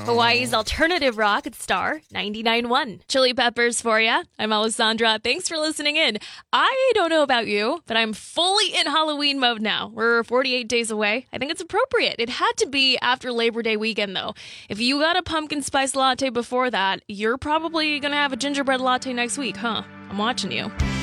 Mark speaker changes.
Speaker 1: Hawaii's alternative rock at Star 99.1. Chili Peppers for ya. I'm Alessandra. Thanks for listening in. I don't know about you, but I'm fully in Halloween mode now. We're 48 days away. I think it's appropriate. It had to be after Labor Day weekend, though. If you got a pumpkin spice latte before that, you're probably gonna have a gingerbread latte next week, huh? I'm watching you.